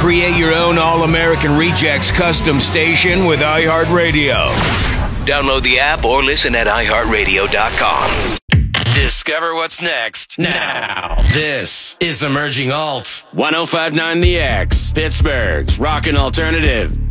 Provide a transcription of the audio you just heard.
Create your own All-American Rejects custom station with iHeartRadio. Download the app or listen at iHeartRadio.com. Discover what's next now. This is Emerging Alt. 105.9 The X, Pittsburgh's Rockin' Alternative.